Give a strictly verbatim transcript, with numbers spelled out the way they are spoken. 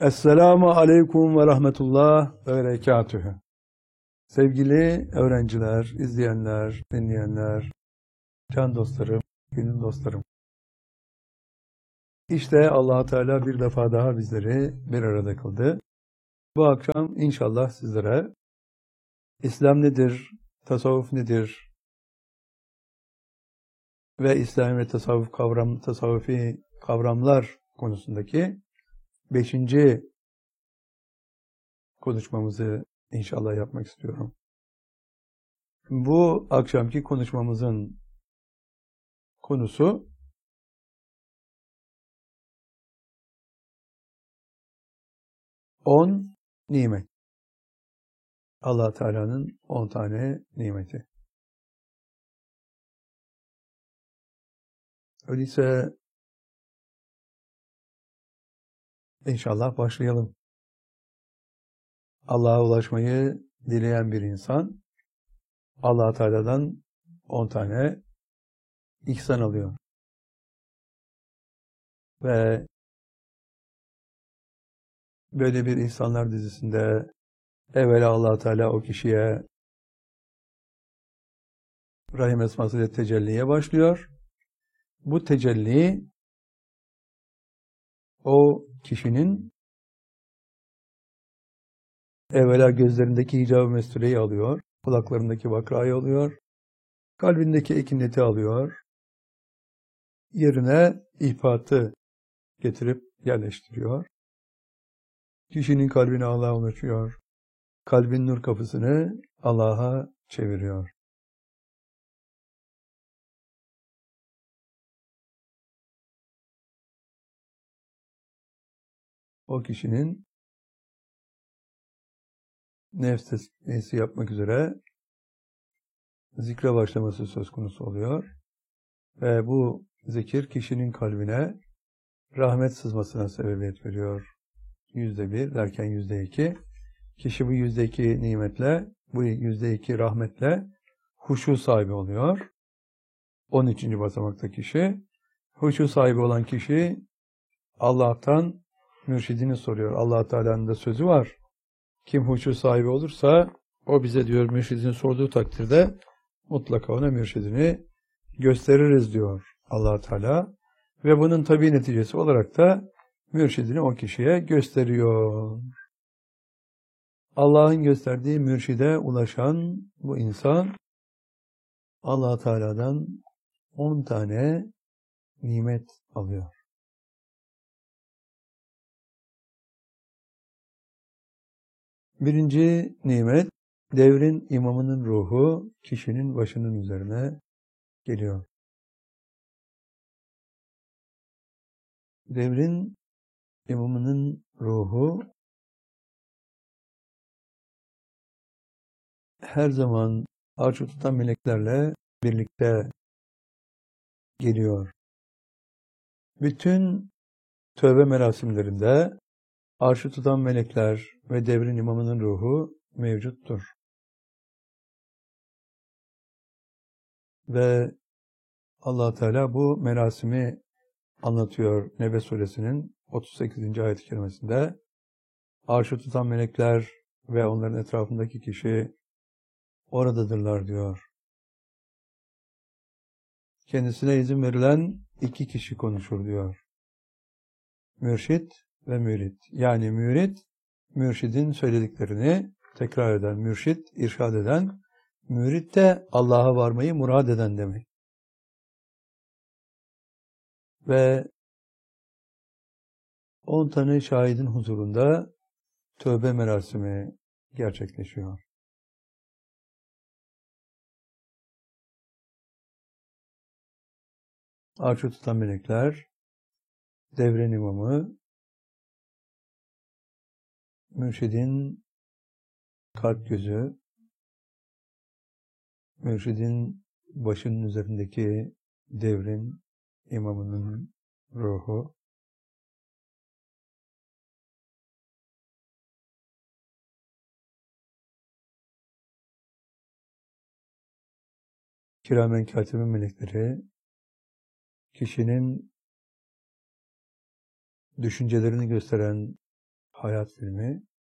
Esselamu Aleyküm ve Rahmetullah ve Berekatühü. Sevgili öğrenciler, izleyenler, dinleyenler, can dostlarım, gönül dostlarım. İşte Allah Teala bir defa daha bizleri bir arada kıldı. Bu akşam inşallah sizlere İslam nedir, tasavvuf nedir ve İslam ve tasavvuf kavram, tasavvufi kavramlar konusundaki beşinci konuşmamızı inşallah yapmak istiyorum. Bu akşamki konuşmamızın konusu on nimet. Allah Teala'nın on tane nimeti. Öyleyse inşallah başlayalım. Allah'a ulaşmayı dileyen bir insan Allah Teala'dan on tane ihsan alıyor. Ve böyle bir ihsanlar dizisinde evvela Allah Teala o kişiye Rahim esmasıyla tecelliye başlıyor. Bu tecelli o kişinin evvela gözlerindeki hicab-ı mestureyi alıyor, kulaklarındaki vakrayı alıyor, kalbindeki ekineti alıyor, yerine ihpatı getirip yerleştiriyor. Kişinin kalbini Allah'a ulaşıyor, kalbin nur kapısını Allah'a çeviriyor. O kişinin nefs tezkiyesi yapmak üzere zikre başlaması söz konusu oluyor. Ve bu zikir kişinin kalbine rahmet sızmasına sebebiyet veriyor. Yüzde bir derken yüzde iki. Kişi bu yüzde iki nimetle, bu yüzde iki rahmetle huşu sahibi oluyor. on üçüncü basamakta kişi. Huşu sahibi olan kişi Allah'tan mürşidini soruyor. Allah Teala'nın da sözü var. Kim huşu sahibi olursa o bize diyor mürşidini sorduğu takdirde mutlaka ona mürşidini gösteririz diyor Allah Teala. Ve bunun tabii neticesi olarak da mürşidini o kişiye gösteriyor. Allah'ın gösterdiği mürşide ulaşan bu insan Allah Teala'dan on tane nimet alıyor. Birinci nimet, devrin imamının ruhu kişinin başının üzerine geliyor. Devrin imamının ruhu her zaman arş-ı tutan meleklerle birlikte geliyor. Bütün tövbe merasimlerinde arş-ı tutan melekler ve devrin imamının ruhu mevcuttur. Ve Allah Teala bu merasimi anlatıyor Nebe suresinin otuz sekizinci ayet-i kerimesinde. Arş-ı tutan melekler ve onların etrafındaki kişi oradadırlar diyor. Kendisine izin verilen iki kişi konuşur diyor. Mürşit ve mürit. Yani mürit, mürşidin söylediklerini tekrar eden, mürşit, irşad eden, mürit de Allah'a varmayı murad eden demek. Ve on tane şahidin huzurunda tövbe merasimi gerçekleşiyor. Arş-ı tutan melekler, devrin imamı, mürşidin kalp gözü, mürşidin başının üzerindeki devrin imamının ruhu, kiramen katibin melekleri, kişinin düşüncelerini gösteren hayat filmi